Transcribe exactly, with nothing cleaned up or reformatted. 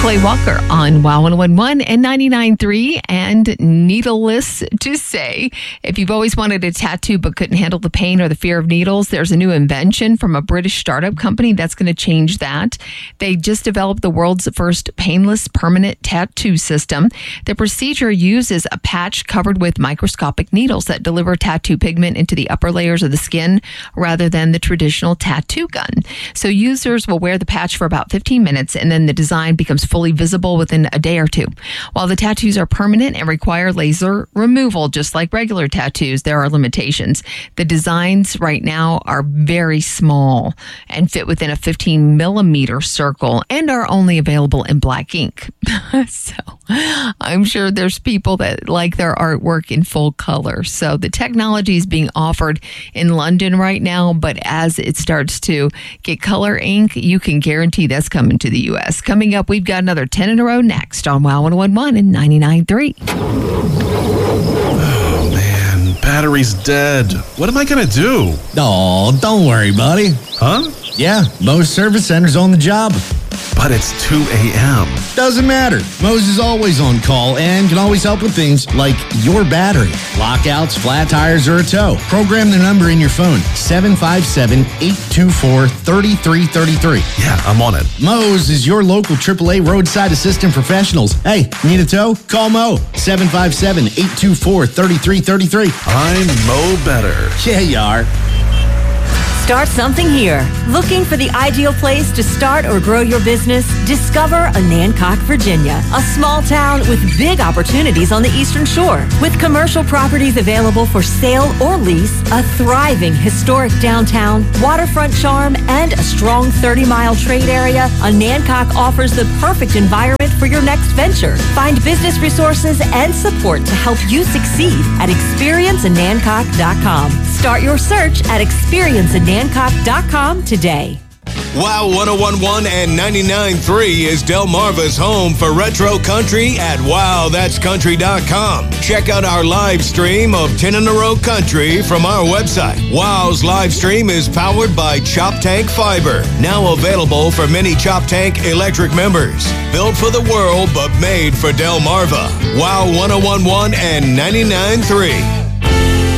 Clay Walker on Wow one oh one one and ninety-nine point three. And needless to say, if you've always wanted a tattoo but couldn't handle the pain or the fear of needles, there's a new invention from a British startup company that's going to change that. They just developed the world's first painless permanent tattoo system. The procedure uses a patch covered with microscopic needles that deliver tattoo pigment into the upper layers of the skin rather than the traditional tattoo gun. So users will wear the patch for about fifteen minutes, and then the design becomes fully visible within a day or two. While the tattoos are permanent and require laser removal, just like regular tattoos, there are limitations. The designs right now are very small and fit within a fifteen millimeter circle and are only available in black ink. So I'm sure there's people that like their artwork in full color. So the technology is being offered in London right now, but as it starts to get color ink, you can guarantee that's coming to the U S. Coming up, we've got another ten in a row next on Wow one oh one one and ninety-nine point three. Oh, man. Battery's dead. What am I going to do? Oh, don't worry, buddy. Huh? Yeah, Moe's Service Center's on the job. But it's two a.m. Doesn't matter. Moe's is always on call and can always help with things like your battery, lockouts, flat tires, or a tow. Program the number in your phone, seven five seven, eight two four, three three three three. Yeah, I'm on it. Moe's is your local triple A roadside assistant professionals. Hey, need a tow? Call Moe, seven five seven, eight two four, three three three three. I'm Mo Better. Yeah, you are. Start something here. Looking for the ideal place to start or grow your business? Discover Anancock, Virginia, a small town with big opportunities on the Eastern Shore. With commercial properties available for sale or lease, a thriving historic downtown, waterfront charm, and a strong thirty-mile trade area, Anancock offers the perfect environment for your next venture. Find business resources and support to help you succeed at experience anancock dot com. Start your search at experience anancock dot com today. Wow one oh one one and ninety-nine point three is Delmarva's home for retro country at wow that's country dot com. Check out our live stream of ten in a row country from our website. Wow's live stream is powered by Chop Tank Fiber, now available for many Chop Tank electric members. Built for the world, but made for Delmarva. Wow one oh one one and ninety-nine point three.